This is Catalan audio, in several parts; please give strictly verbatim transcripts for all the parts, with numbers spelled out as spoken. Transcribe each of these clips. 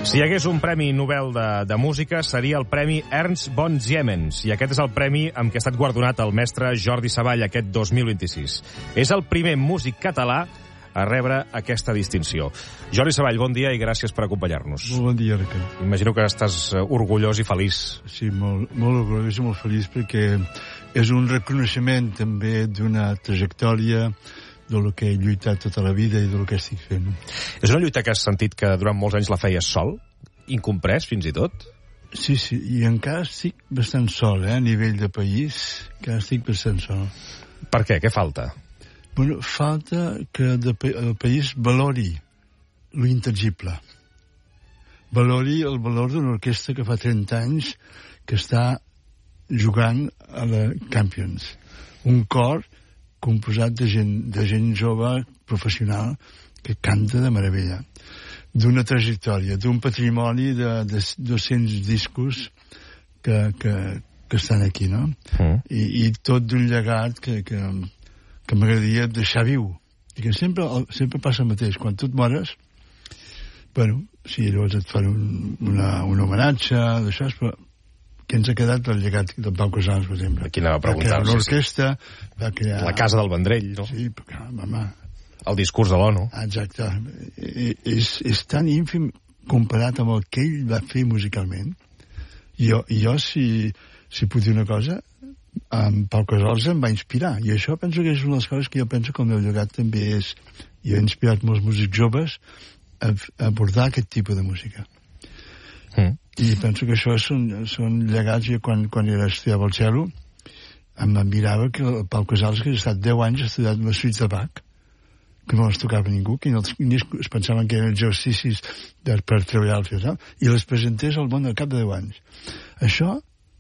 Si hi hagués un Premi Nobel de, de Música, seria el Premi Ernst von Siemens, i aquest és el premi amb què ha estat guardonat el mestre Jordi Savall aquest dos mil vint-i-sis. És el primer músic català a rebre aquesta distinció. Jordi Savall, bon dia i gràcies per acompanyar-nos. Molt bon dia, Raquel. Imagino que estàs orgullós i feliç. Sí, molt, molt orgullós i molt feliç perquè és un reconeixement també d'una trajectòria del que he lluitat tota la vida i del que estic fent. És una lluita que has sentit que durant molts anys la feies sol? Incomprès, fins i tot? Sí, sí, i encara estic bastant sol, eh, a nivell de país, encara estic bastant sol. Per què? Què falta? Bueno, falta que de, el país valori l'intangible. Valori el valor d'una orquestra que fa trenta anys que està jugant a la Champions. Un cor composat de gent, de gent jove, professional, que canta de meravella. D'una trajectòria, d'un patrimoni de, de dos-cents discos que, que, que estan aquí, no? Mm. I, I tot d'un llegat que, que, que m'agradaria deixar viu. I que sempre, sempre passa el mateix. Quan tu et mores, bueno, sí, llavors et fan un, una, un homenatge, d'això, però que ens ha quedat el llegat del Pau Casals, per exemple. Aquí anava a preguntar. Va crear l'orquestra, va crear... La Casa del Vendrell, no? Sí, però, home... El discurs de l'ONU. Exacte. I, és, és tan ínfim comparat amb el que ell va fer musicalment. Jo, jo si, si puc dir una cosa, amb Pau Casals em va inspirar. I això penso que és una de les coses que jo penso que el meu llegat també és... Jo he inspirat molts músics joves a, a abordar aquest tipus de música. Mm. I penso que això són, són llegats. Jo quan, quan era estudiava el cello em admirava que el Pau Casals, que ha estat deu anys estudiant les suites de Bach, que no les tocava ningú, que no, ni es pensaven que eren exercicis de, per treballar el final, i les presentés al món al cap de deu anys. Això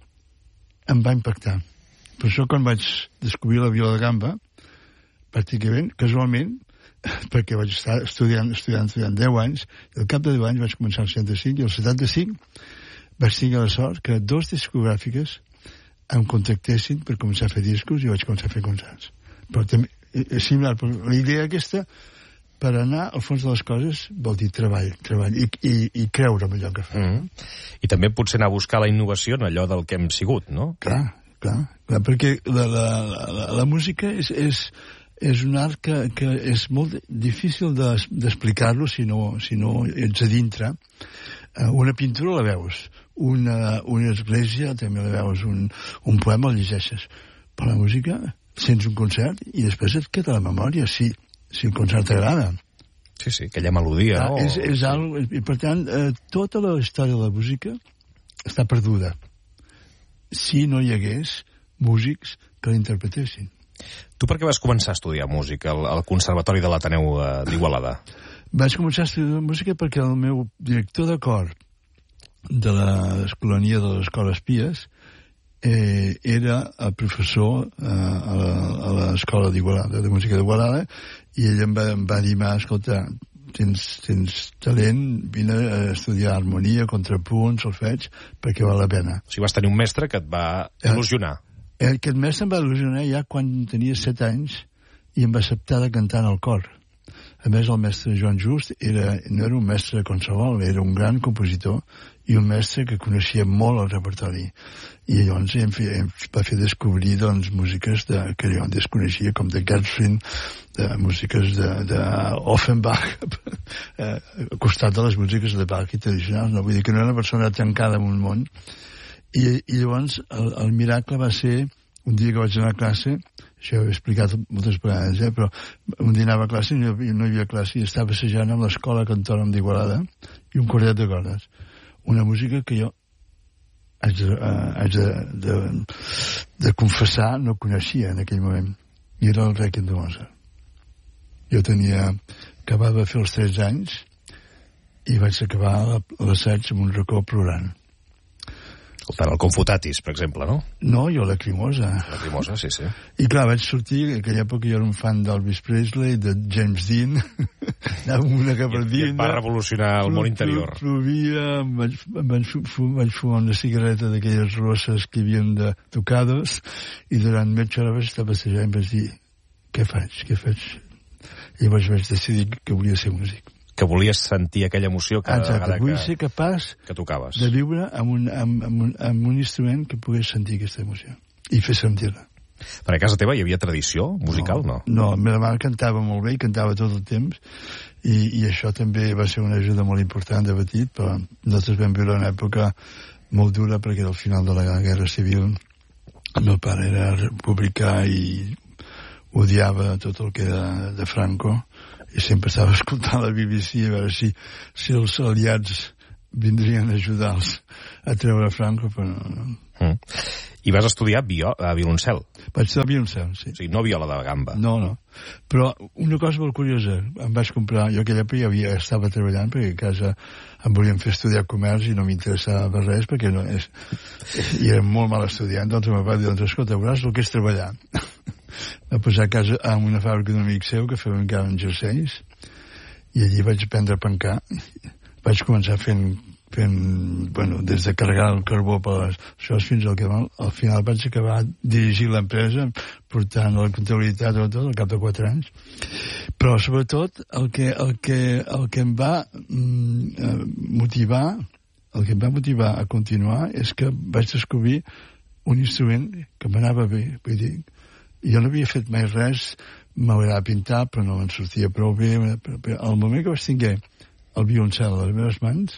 em va impactar. Per això quan vaig descobrir la viola de gamba, pràcticament, casualment, perquè vaig estar estudiant, estudiant, estudiant deu anys, i al cap de deu anys vaig començar el seixanta-cinc, i al setanta-cinc vaig tenir la sort que dos discogràfiques em contactessin per començar a fer discos i vaig començar a fer concerts. Però també és similar, però la idea aquesta, per anar al fons de les coses, vol dir treball, treball, i, i, i creure en allò que fa. Mm-hmm. I també potser anar a buscar la innovació en allò del que hem sigut, no? Clar, clar, clar perquè la, la, la, la música és... és és un art que, que és molt difícil d'explicar-lo si no, si no ets a dintre. Una pintura la veus, una, una església també la veus, un, un poema el llegeixes. Però la música, sents un concert i després et queda la memòria, si, si el concert t'agrada. Sí, sí, aquella melodia. Ah, no? és, és sí. algo, i per tant, eh, tota la història de la música està perduda si no hi hagués músics que l'interpretessin. Tu per què vas començar a estudiar música al, al Conservatori de l'Ateneu d'Igualada? Vaig començar a estudiar música perquè el meu director de cor de l'Escolania de l'Escola Espies eh, era el professor eh, a l'Escola d'Igualada, de música d'Igualada, i ell em va, em va dir, escolta, tens, tens talent, vine a estudiar harmonia, contrapunt, solfeig, perquè val la pena. O sigui, vas tenir un mestre que et va il·lusionar. Aquest mestre em va il·lusionar ja quan tenia set anys i em va acceptar de cantar en el cor. A més, el mestre Joan Just era, no era un mestre qualsevol, era un gran compositor i un mestre que coneixia molt el repertori. I llavors em, fe, em va fer descobrir doncs, músiques de, que jo desconeixia, com de Gershwin, de músiques d'Offenbach, al costat de les músiques de Bach i tradicionals. No? Vull dir que no era una persona tancada en un món. I, i llavors el, el miracle va ser un dia que vaig anar a classe, això ho he explicat moltes vegades, eh, però un dia anava a classe i no, no hi havia classe i estava assajant amb l'Escola Cantòrum d'Igualada i un quartet de cordes, una música que jo haig de, uh, haig de, de, de confessar no coneixia en aquell moment, i era el Rèquiem de Mozart. Jo tenia, acabava de fer els tretze anys i vaig acabar l'assaig amb un racó plorant. Escoltant el Confutatis, per exemple, no? No, jo Lacrimosa. Lacrimosa, sí, sí. I clar, vaig sortir, en aquella època jo era un fan d'Elvis Presley, de James Dean, anava amb una gabardina... I et va revolucionar el món interior. Plovia, vaig, vaig, vaig fumar una cigarreta d'aquelles rosses que hi havien de tocados, i durant mitja hora vaig estar passejant i vaig dir, què faig, què faig? I llavors vaig decidir que volia ser músic. que volies sentir aquella emoció cada Exacte, vegada vull que, ser capaç que tocaves. de viure amb un, amb, amb, un, amb un instrument que pogués sentir aquesta emoció i fer sentir-la. Per a casa teva hi havia tradició musical, no? No, la meva mare cantava molt bé i cantava tot el temps i, i això també va ser una ajuda molt important de petit, però nosaltres vam viure una època molt dura perquè al final de la Guerra Civil el meu pare era republicà i odiava tot el que era de Franco i sempre estava escoltant la B B C a veure si, si els aliats vindrien a ajudar-los a treure Franco, però no. Mm. I vas estudiar bio, a violoncel. Vaig estudiar violoncel, sí. O sigui, no viola de gamba. No, no. Però una cosa molt curiosa, em vaig comprar, jo aquella època ja havia, estava treballant perquè a casa em volien fer estudiar comerç i no m'interessava res perquè no és, i era molt mal estudiant, doncs em va dir, doncs escolta, veuràs el que és treballar. Va posar a casa en una fàbrica d'un amic seu que feia encara en jerseis i allí vaig aprendre a pencar. Vaig començar fent fent, bueno, des de carregar el carbó per les això fins al que al final vaig acabar dirigint l'empresa, portant la comptabilitat o tot al cap de quatre anys. Però sobretot el que, el que, el que em va mm, motivar el que em va motivar a continuar és que vaig descobrir un instrument que m'anava bé, vull dir, jo no havia fet mai res, m'agradava pintar però no me'n sortia prou bé, però, però al moment que vaig tinguer el violoncel a les meves mans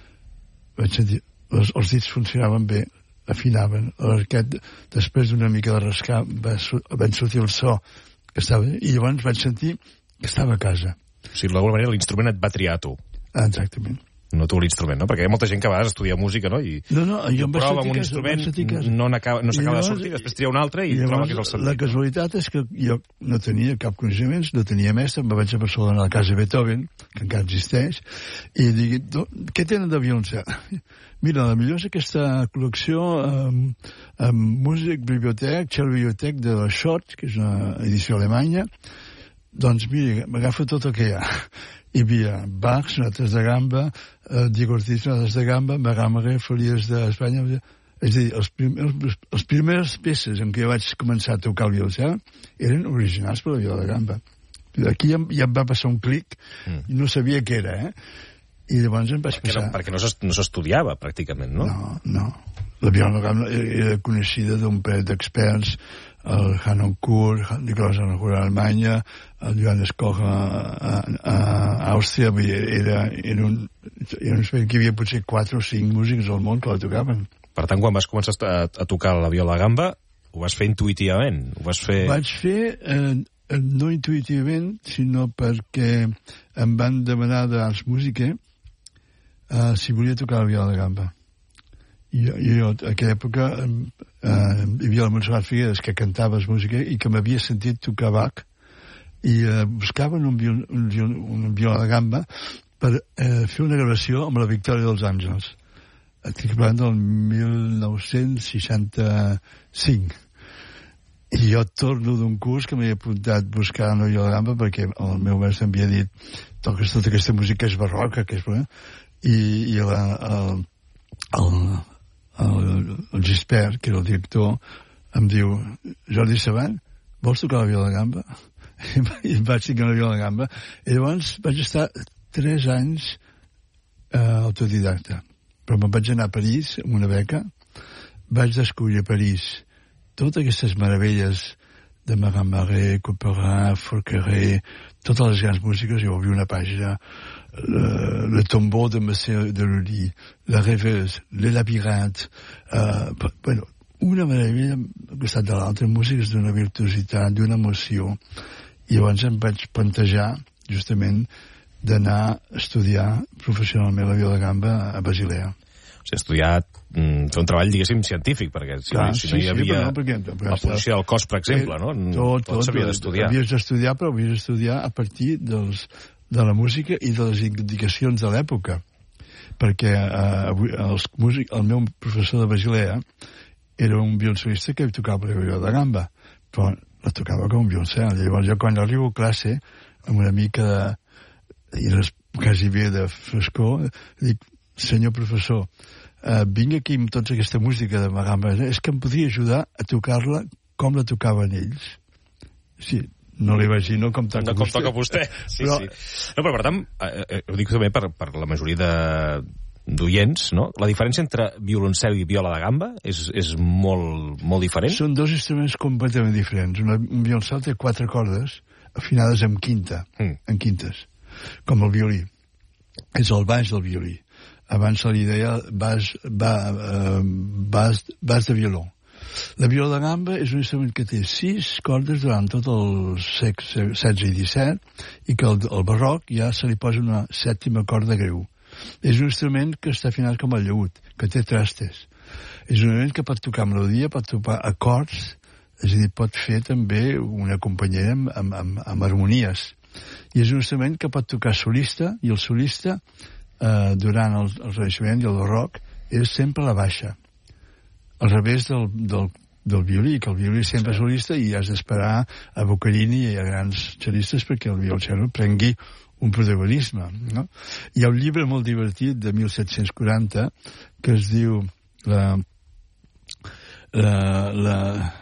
vaig sentir, els, els dits funcionaven bé, afinaven, l'arquet, després d'una mica de rascar, va, va sortir el so que estava, i llavors vaig sentir que estava a casa. O sigui, d'alguna manera l'instrument et va triar a tu. Ah, exactament. No tu l'instrument, no? Perquè hi ha molta gent que a vegades estudia música, no? I no, no, jo em vaig prova amb un casa, instrument, casa. no, no s'acaba de sortir, després tria un altre i, i troba que és el sentit. La casualitat és que jo no tenia cap coneixements, no tenia mestre, em vaig a Barcelona a la casa Beethoven, que encara existeix, i dic, què tenen de violoncel? Mira, la millor és aquesta col·lecció amb, amb músic, bibliotec, Cello Bibliotec de la Schott, que és una edició alemanya. Doncs mira, m'agafo tot el que hi ha. Hi havia Bach, sonates de gamba, eh, Diego Ortiz, sonates de gamba, Magamare, Folies d'Espanya. És a dir, els primers, els primers peces en què jo vaig començar a tocar el violoncel eren originals per la viola de gamba. Aquí ja, ja em va passar un clic mm. i no sabia què era, eh? I llavors em vaig perquè passar... No, perquè no s'estudiava, pràcticament, no? No, no. La viola de gamba era coneixida d'un parell d'experts, el Hanon Kur, Nicolás Hanon a Alemanya, el Joan Escoja a, a, a Àustria, era, era un, era un que hi havia potser quatre o cinc músics al món que la tocaven. Per tant, quan vas començar a, a tocar la viola de gamba, ho vas fer intuïtivament? Ho vas fer... Vaig fer, eh, no intuïtivament, sinó perquè em van demanar d'Ars Musique eh, si volia tocar la viola de gamba. I jo, jo a aquella època eh, hi havia la Montserrat Figueres que cantava música i que m'havia sentit tocar Bach i eh, buscaven un, viol, un, viol, un viola de gamba per eh, fer una gravació amb la Victòria dels Àngels. Estic parlant del mil nou-cents seixanta-cinc. I jo torno d'un curs que m'havia apuntat buscar una viola de gamba perquè el meu mestre m'havia dit toques tota aquesta música és barroca, que és... I, i la, el, el, el, el Gispert, que era el director, em diu, Jordi Savant, vols tocar la viola de gamba? I em vaig tocar la viola de gamba. I llavors vaig estar tres anys eh, autodidacta. Però me'n vaig anar a París amb una beca, vaig descobrir a París totes aquestes meravelles de Magamare, Couperin, Forqueray, totes les grans músiques. Jo vaig una pàgina, le, le tombeau de Monsieur de Lully, la Rêveuse, le labyrinthe, eh, bueno, una meravella al costat de l'altra, músiques d'una virtuositat, d'una emoció. I llavors em vaig plantejar, justament, d'anar a estudiar professionalment la viola de gamba a Basilea. O sigui, estudiar, mm, fer un treball, diguéssim, científic, perquè si, Clar, si no hi havia sí, sí, no, perquè, perquè la posició del cos, per exemple, no? Tot, tot, tot s'havia d'estudiar. Havies d'estudiar, però havies d'estudiar a partir dels, de la música i de les indicacions de l'època. Perquè eh, avui, els músic, el meu professor de Basilea era un violoncel·lista que tocava la viola de gamba, però la tocava com un violoncel. Llavors jo quan arribo a classe, amb una mica de... i les, quasi bé de frescor, dic, senyor professor, eh, vinc aquí amb tota aquesta música de Magamba, és que em podria ajudar a tocar-la com la tocaven ells. Sí, no l'imagino com toca no, vostè. Com toca vostè, sí, però... sí. No, però per tant, eh, ho dic també per, per la majoria de d'oients, no? La diferència entre violoncel i viola de gamba és, és molt, molt diferent? Són dos instruments completament diferents. Una, un violoncel té quatre cordes afinades en quinta, mm. en quintes, com el violí. És el baix del violí. Abans se li deia baix, ba, uh, baix, baix de violó. La viola de gamba és un instrument que té sis cordes durant tot el segle setze i disset i que el, el barroc ja se li posa una sèptima corda greu. És un instrument que està afinat com el llaüt, que té trastes. És un instrument que pot tocar melodia, pot tocar acords, és a dir, pot fer també un acompanyament amb, amb, amb, amb harmonies. I és un instrument que pot tocar solista, i el solista, eh, durant el, el Renaixement i el barroc, és sempre la baixa. Al revés del, del, del violí, que el violí sempre és solista i has d'esperar a Boccherini i a grans cellistes perquè el violoncel prengui un protagonisme, no? Hi ha un llibre molt divertit de mil set-cents quaranta que es diu la, la, la,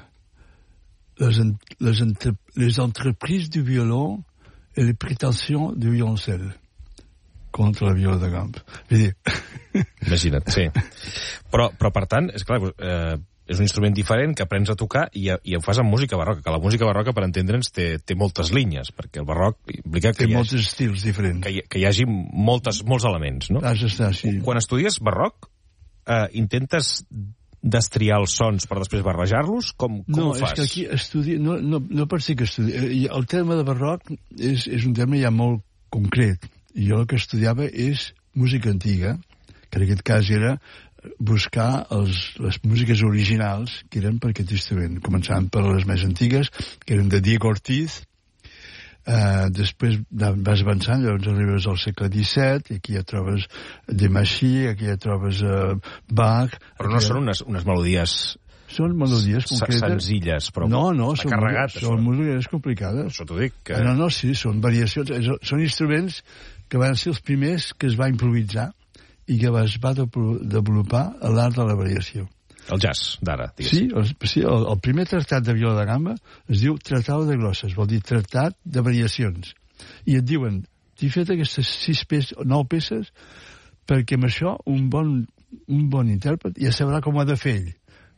les, les, entre, les entreprises du violon et les prétentions du violoncel contra la viola de gamba. Vull dir... Imagina't, sí. Però, però per tant, és clar, eh, és un instrument diferent que aprens a tocar i, a, i ho fas amb música barroca, que la música barroca, per entendre'ns, té, té moltes línies, perquè el barroc implica que té hi hagi... molts estils diferents. Que hi, que hi hagi moltes, molts elements, no? Has d'estar, sí. Quan estudies barroc, eh, intentes destriar els sons per després barrejar-los? Com, com no, ho fas? No, és que aquí estudi... No, no, no per ser que estudi... El terme de barroc és, és un terme ja molt concret. I jo el que estudiava és música antiga, que en aquest cas era buscar els, les músiques originals que eren per aquest instrument, començant per les més antigues, que eren de Diego Ortiz, uh, després vas avançant, llavors arribes al segle disset, i aquí ja trobes Demachy, aquí ja trobes uh, Bach... Però no ja... són unes, unes melodies... Són melodies concretes. Senzilles, però no, no, són, carregat, són melodies complicades. Això t'ho dic. Que... No, no, sí, són variacions, són instruments que van ser els primers que es va improvisar i que es va desenvolupar a l'art de la variació. El jazz, d'ara, diguéssim. Sí, el, sí el, el primer tractat de viola de gamba es diu Tratado de Glosses, vol dir tractat de variacions. I et diuen, t'he fet aquestes sis peces, nou peces, perquè amb això un bon, un bon intèrpret ja sabrà com ho ha de fer ell.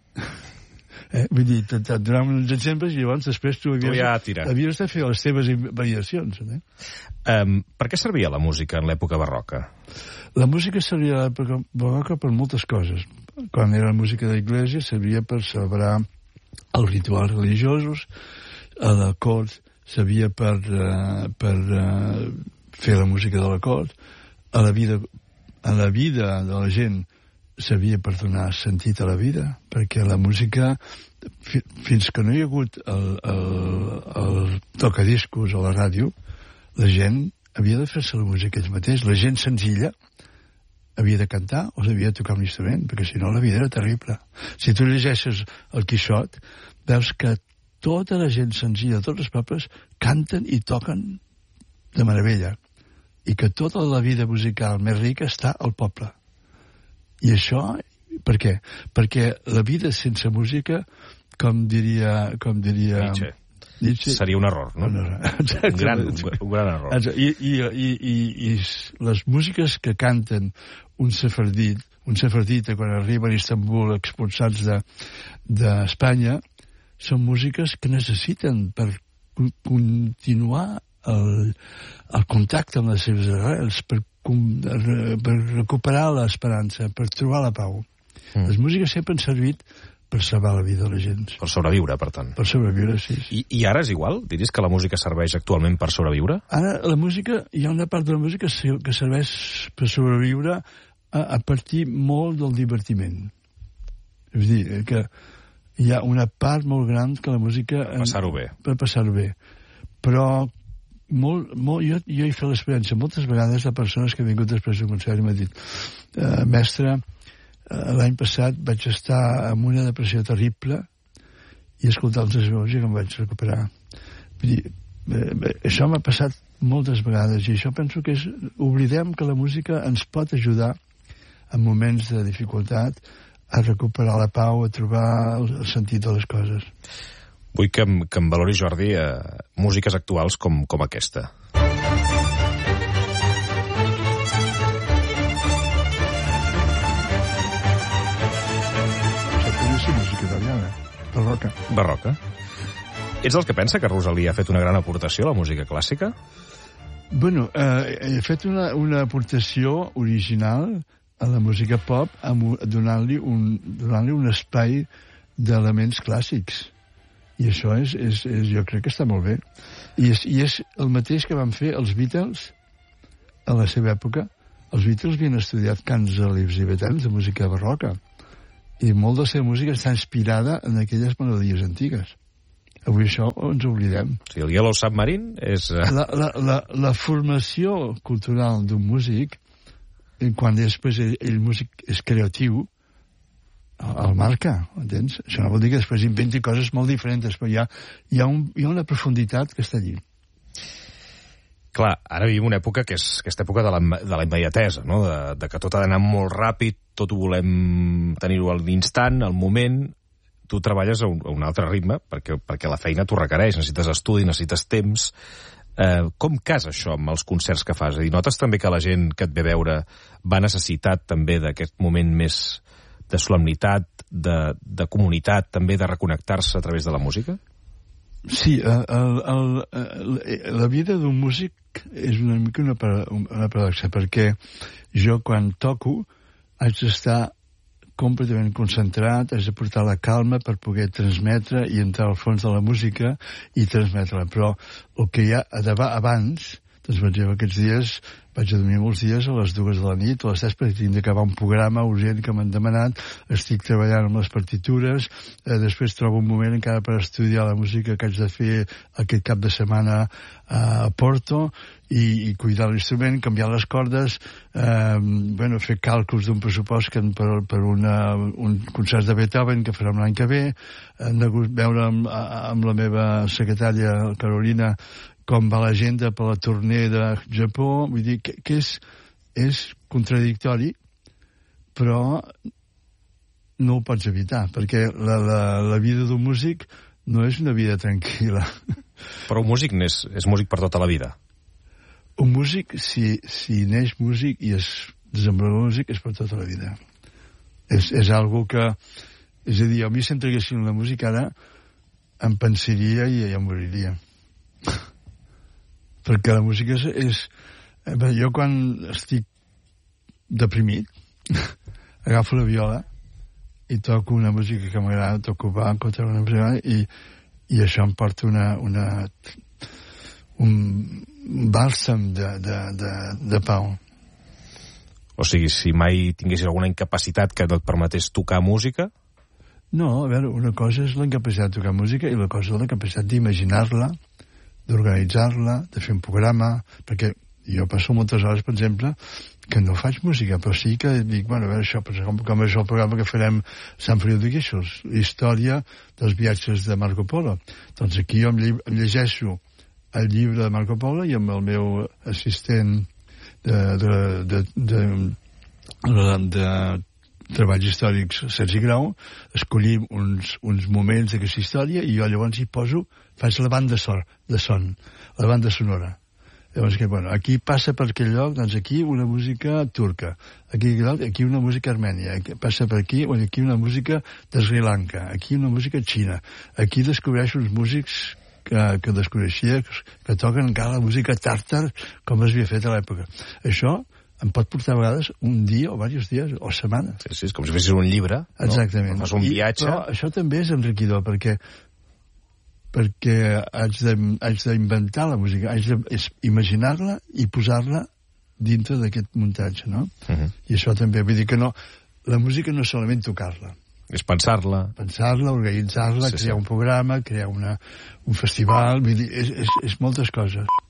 Eh? Vull dir, et donem uns exemples i llavors després tu havies, tu ja havies de fer les teves variacions. Eh? Um, per què servia la música en l'època barroca? La música servia a l'època barroca per moltes coses. Quan era la música d'església servia per celebrar els rituals religiosos, a la cort servia per, uh, per uh, fer la música de la cort, a la vida, a la vida de la gent servia per donar sentit a la vida, perquè la música, fi, fins que no hi ha hagut el, el, el tocadiscos a la ràdio, la gent havia de fer-se la música ells mateix. La gent senzilla havia de cantar o havia de tocar un instrument, perquè si no la vida era terrible. Si tu llegeixes el Quixot, veus que tota la gent senzilla de tots els pobles canten i toquen de meravella, i que tota la vida musical més rica està al poble. I això, per què? Perquè la vida sense música, com diria... Com diria Nietzsche. Nietzsche. Seria un error, no? Un, error. un, gran, un gran error. I, i, i, i, I les músiques que canten un sefardit, un sefardita quan arriben a Istanbul expulsats d'Espanya, de, són músiques que necessiten per continuar el, el contacte amb les seves arrels, per, per recuperar l'esperança, per trobar la pau. Mm. Les músiques sempre han servit per salvar la vida de la gent. Per sobreviure, per tant. Per sobreviure, sí. I, i ara és igual? Diries que la música serveix actualment per sobreviure? Ara la música, hi ha una part de la música que serveix per sobreviure a, a partir molt del divertiment. És a dir, que hi ha una part molt gran que la música... Per passar-ho bé. Per passar-ho bé. Però molt, molt, jo, jo he fet l'experiència moltes vegades de persones que han vingut després d'un concert i m'han dit eh, mestre, eh, l'any passat vaig estar amb una depressió terrible i escoltant la música em vaig recuperar. Vull dir, eh, això m'ha passat moltes vegades i això penso que és, oblidem que la música ens pot ajudar en moments de dificultat a recuperar la pau, a trobar el sentit de les coses. Vull que em, que em valori, Jordi, eh, músiques actuals com, com aquesta. Música italiana, barroca. Barroca. Ets el que pensa que Rosalí ha fet una gran aportació a la música clàssica? Bueno, eh, he fet una, una aportació original a la música pop donant-li un, donant-li un espai d'elements clàssics. I això és, és, és, jo crec que està molt bé. I és, I és el mateix que van fer els Beatles a la seva època. Els Beatles havien estudiat cants elizabetans de música barroca. I molt de la seva música està inspirada en aquelles melodies antigues. Avui això ens oblidem. Sí, el Yellow Submarine és... La, la, la, la formació cultural d'un músic, quan després ell, el músic és creatiu, el marca, entens? Això no vol dir que després inventi coses molt diferents, però hi ha, hi ha, un, hi ha una profunditat que està allí. Clar, ara vivim una època que és aquesta època de la, de la immediatesa, no? de, de que tot ha d'anar molt ràpid, tot ho volem tenir-ho a l'instant, al moment. Tu treballes a un, a un altre ritme, perquè, perquè la feina t'ho requereix, necessites estudi, necessites temps. Eh, com casa això amb els concerts que fas? És a dir, notes també que la gent que et ve a veure va necessitar també d'aquest moment més de solemnitat, de, de comunitat, també de reconnectar-se a través de la música? Sí, el, el, el, la vida d'un músic és una mica una, una paradoxa, perquè jo quan toco haig d'estar completament concentrat, haig de portar la calma per poder transmetre i entrar al fons de la música i transmetre-la. Però el que hi ha abans, doncs per exemple, aquests dies vaig a dormir molts dies a les dues de la nit, a les tres, perquè tinc d'acabar un programa urgent que m'han demanat, estic treballant amb les partitures, eh, després trobo un moment encara per estudiar la música que haig de fer aquest cap de setmana a Porto, i, i cuidar l'instrument, canviar les cordes, eh, bueno, fer càlculs d'un pressupost que per, per una, un concert de Beethoven que farem l'any que ve, eh, veure amb, amb la meva secretària Carolina com va l'agenda per la tournée de Japó, vull dir que, que és, és contradictori, però no ho pots evitar, perquè la, la, la vida d'un músic no és una vida tranquil·la. Però un músic és, és músic per tota la vida. Un músic, si, si neix músic i es desenvolupa músic, és per tota la vida. És, és algo que... És a dir, a mi si em traguessin la música ara em pensaria i ja moriria. Perquè la música és, és... Jo quan estic deprimit agafo la viola i toco una música que m'agrada, toco Bach, toco una música, i, i això em porta una, una, un bàlsam de, de, de, de pau. O sigui, si mai tinguessis alguna incapacitat que no et permetés tocar música... No, a veure, una cosa és la incapacitat de tocar música i la cosa és la capacitat d'imaginar-la, d'organitzar-la, de fer un programa, perquè jo passo moltes hores, per exemple, que no faig música, però sí que dic, bueno, a veure, això, com, com és el programa que farem Sant Feliu de Guíxols, la història dels viatges de Marco Polo. Doncs aquí jo em, lle em llegeixo el llibre de Marco Polo i amb el meu assistent de, de, de, de, de, de treballs històrics Sergi Grau, escollim uns, uns moments d'aquesta història i jo llavors hi poso, faig la banda son, de son, la banda sonora. Llavors, que, bueno, aquí passa per aquell lloc, doncs aquí una música turca, aquí, aquí una música armènia, aquí passa per aquí, aquí una música de Sri Lanka, aquí una música xina, aquí descobreixo uns músics que, que desconeixia, que, que toquen encara la música tàrtar com es havia fet a l'època. Això em pot portar a vegades un dia o diversos dies o setmanes. Sí, sí, és com si fessis un llibre, no? Exactament. Fas un viatge... I, però això també és enriquidor, perquè perquè haig d'inventar la música, haig d'imaginar-la i posar-la dintre d'aquest muntatge, no? Uh-huh. I això també, vull dir que no... La música no és solament tocar-la. És pensar-la. Pensar-la, organitzar-la, sí, crear sí. un programa, crear una, un festival, vull dir, és, és, és moltes coses.